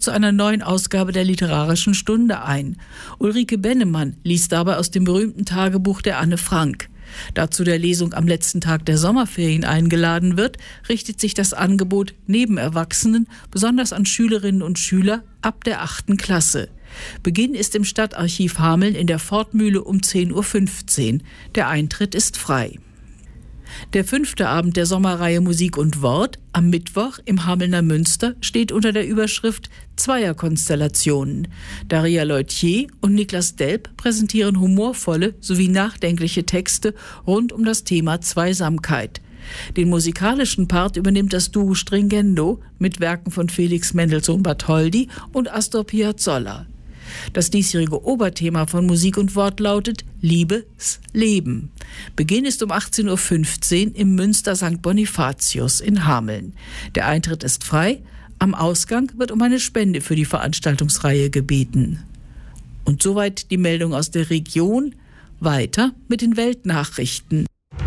zu einer neuen Ausgabe der Literarischen Stunde ein. Ulrike Bennemann liest dabei aus dem berühmten Tagebuch der Anne Frank. Da zu der Lesung am letzten Tag der Sommerferien eingeladen wird, richtet sich das Angebot neben Erwachsenen besonders an Schülerinnen und Schüler ab der 8. Klasse. Beginn ist im Stadtarchiv Hameln in der Fortmühle um 10.15 Uhr. Der Eintritt ist frei. Der 5. Abend der Sommerreihe Musik und Wort am Mittwoch im Hamelner Münster steht unter der Überschrift Zweierkonstellationen. Daria Leutier und Niklas Delp präsentieren humorvolle sowie nachdenkliche Texte rund um das Thema Zweisamkeit. Den musikalischen Part übernimmt das Duo Stringendo mit Werken von Felix Mendelssohn Bartholdy und Astor Piazzolla. Das diesjährige Oberthema von Musik und Wort lautet Liebes Leben. Beginn ist um 18.15 Uhr im Münster St. Bonifatius in Hameln. Der Eintritt ist frei. Am Ausgang wird um eine Spende für die Veranstaltungsreihe gebeten. Und soweit die Meldung aus der Region. Weiter mit den Weltnachrichten.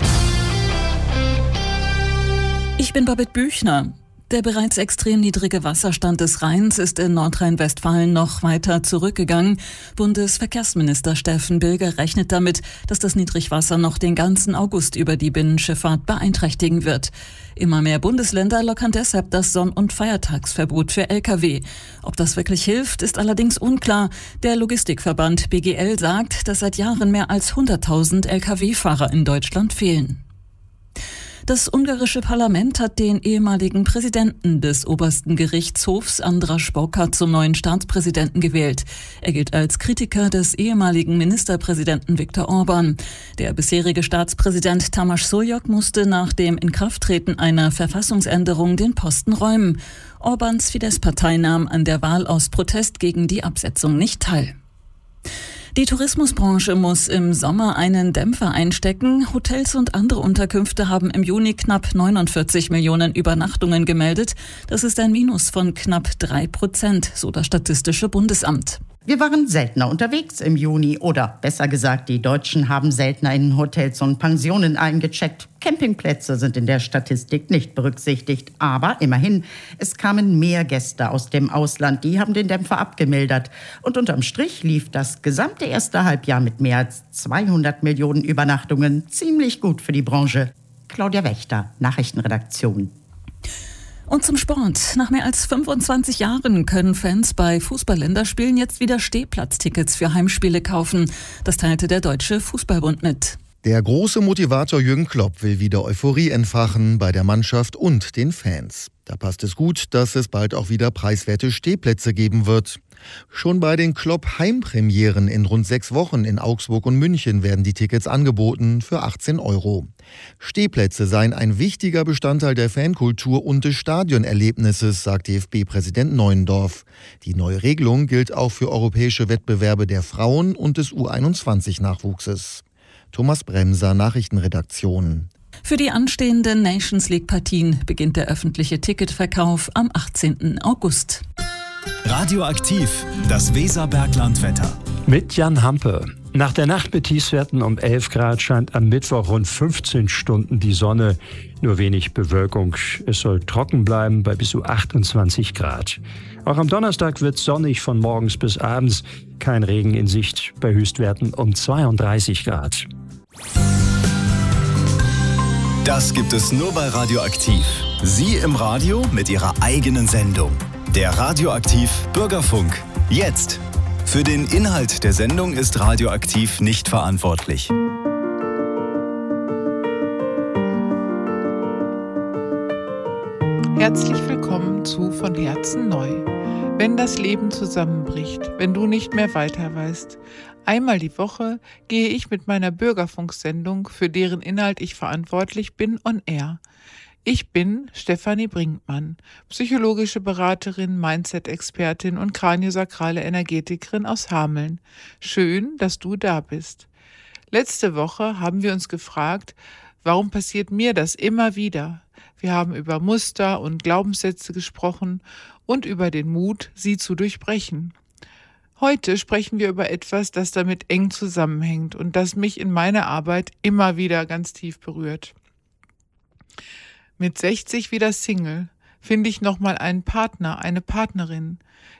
Ich bin Babette Büchner. Der bereits extrem niedrige Wasserstand des Rheins ist in Nordrhein-Westfalen noch weiter zurückgegangen. Bundesverkehrsminister Steffen Bilger rechnet damit, dass das Niedrigwasser noch den ganzen August über die Binnenschifffahrt beeinträchtigen wird. Immer mehr Bundesländer lockern deshalb das Sonn- und Feiertagsverbot für Lkw. Ob das wirklich hilft, ist allerdings unklar. Der Logistikverband BGL sagt, dass seit Jahren mehr als 100.000 Lkw-Fahrer in Deutschland fehlen. Das ungarische Parlament hat den ehemaligen Präsidenten des obersten Gerichtshofs, András Bokar, zum neuen Staatspräsidenten gewählt. Er gilt als Kritiker des ehemaligen Ministerpräsidenten Viktor Orbán. Der bisherige Staatspräsident Tamás Szolnok musste nach dem Inkrafttreten einer Verfassungsänderung den Posten räumen. Orbáns Fidesz-Partei nahm an der Wahl aus Protest gegen die Absetzung nicht teil. Die Tourismusbranche muss im Sommer einen Dämpfer einstecken. Hotels und andere Unterkünfte haben im Juni knapp 49 Millionen Übernachtungen gemeldet. Das ist ein Minus von knapp 3%, so das Statistische Bundesamt. Wir waren seltener unterwegs im Juni oder besser gesagt, die Deutschen haben seltener in Hotels und Pensionen eingecheckt. Campingplätze sind in der Statistik nicht berücksichtigt. Aber immerhin, es kamen mehr Gäste aus dem Ausland. Die haben den Dämpfer abgemildert. Und unterm Strich lief das gesamte erste Halbjahr mit mehr als 200 Millionen Übernachtungen ziemlich gut für die Branche. Claudia Wächter, Nachrichtenredaktion. Und zum Sport. Nach mehr als 25 Jahren können Fans bei Fußball-Länderspielen jetzt wieder Stehplatztickets für Heimspiele kaufen. Das teilte der Deutsche Fußballbund mit. Der große Motivator Jürgen Klopp will wieder Euphorie entfachen bei der Mannschaft und den Fans. Da passt es gut, dass es bald auch wieder preiswerte Stehplätze geben wird. Schon bei den Klopp-Heimpremieren in rund 6 Wochen in Augsburg und München werden die Tickets angeboten für 18 €. Stehplätze seien ein wichtiger Bestandteil der Fankultur und des Stadionerlebnisses, sagt DFB-Präsident Neuendorf. Die neue Regelung gilt auch für europäische Wettbewerbe der Frauen und des U21-Nachwuchses. Thomas Bremser, Nachrichtenredaktion. Für die anstehenden Nations-League-Partien beginnt der öffentliche Ticketverkauf am 18. August. Radioaktiv, das Weserberglandwetter. Mit Jan Hampe. Nach der Nacht mit Tiefstwerten um 11 Grad scheint am Mittwoch rund 15 Stunden die Sonne. Nur wenig Bewölkung. Es soll trocken bleiben bei bis zu 28 Grad. Auch am Donnerstag wird es sonnig von morgens bis abends. Kein Regen in Sicht bei Höchstwerten um 32 Grad. Das gibt es nur bei Radioaktiv. Sie im Radio mit Ihrer eigenen Sendung. Der Radioaktiv Bürgerfunk. Jetzt. Für den Inhalt der Sendung ist Radioaktiv nicht verantwortlich. Herzlich willkommen zu Von Herzen neu. Wenn das Leben zusammenbricht, wenn du nicht mehr weiter weißt, einmal die Woche gehe ich mit meiner Bürgerfunksendung, für deren Inhalt ich verantwortlich bin, on air. Ich bin Stefanie Brinkmann, psychologische Beraterin, Mindset-Expertin und kraniosakrale Energetikerin aus Hameln. Schön, dass du da bist. Letzte Woche haben wir uns gefragt, warum passiert mir das immer wieder? Wir haben über Muster und Glaubenssätze gesprochen und über den Mut, sie zu durchbrechen. Heute sprechen wir über etwas, das damit eng zusammenhängt und das mich in meiner Arbeit immer wieder ganz tief berührt. Mit 60 wieder Single, finde ich nochmal einen Partner, eine Partnerin.